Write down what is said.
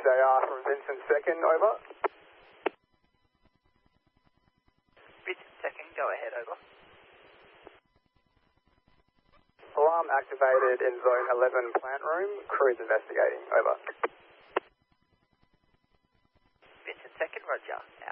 JR from Vincent Second, over. Vincent Second, go ahead, over. Alarm activated in Zone 11 plant room. Crew's investigating, over. Vincent Second, roger.